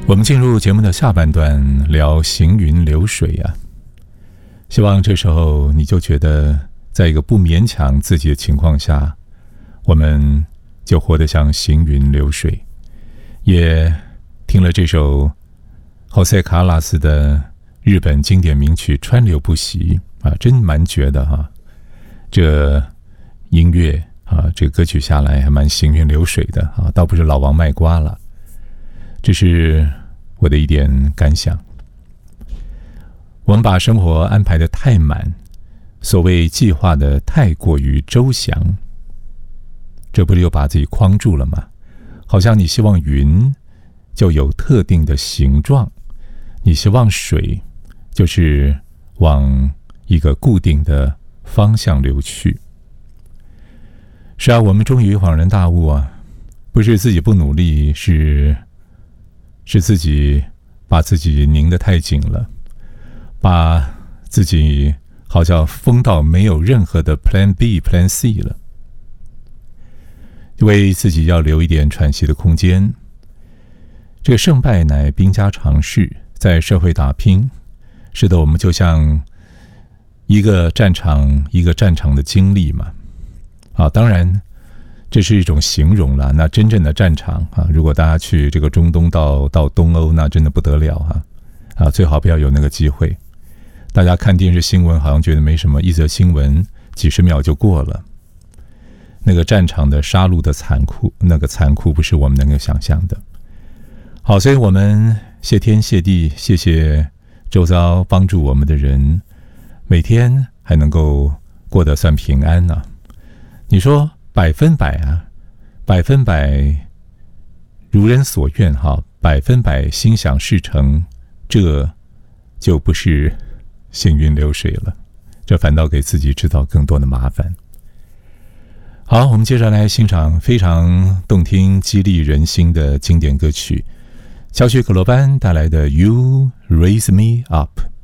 我们进入节目的下半段，聊行云流水啊。希望这时候你就觉得，在一个不勉强自己的情况下，我们就活得像行云流水。也听了这首José Carlos的日本经典名曲《川流不息》啊，真蛮绝的哈。这音乐啊，这个歌曲下来还蛮行云流水的啊，倒不是老王卖瓜了。这是我的一点感想。我们把生活安排得太满，所谓计划的太过于周详，这不就把自己框住了吗？好像你希望云就有特定的形状，你希望水就是往一个固定的方向流去。是啊，我们终于恍然大悟啊，不是自己不努力，是自己把自己拧得太紧了，把自己好像封到没有任何的 Plan B、Plan C 了，为自己要留一点喘息的空间。这个胜败乃兵家常事，在社会打拼，使得我们就像一个战场一个战场的经历嘛。啊，当然这是一种形容啦，那真正的战场啊，如果大家去这个中东到东欧，那真的不得了啊！最好不要有那个机会。大家看电视新闻好像觉得没什么，一则新闻几十秒就过了。那个战场的杀戮的残酷，那个残酷不是我们能够想象的。好，所以我们谢天谢地，谢谢周遭帮助我们的人，每天还能够过得算平安啊。你说100%啊，100%如人所愿哈，100%心想事成，这就不是行云流水了，这反倒给自己制造更多的麻烦。好，我们接着来欣赏非常动听、激励人心的经典歌曲，小曲可罗班带来的《You Raise Me Up》。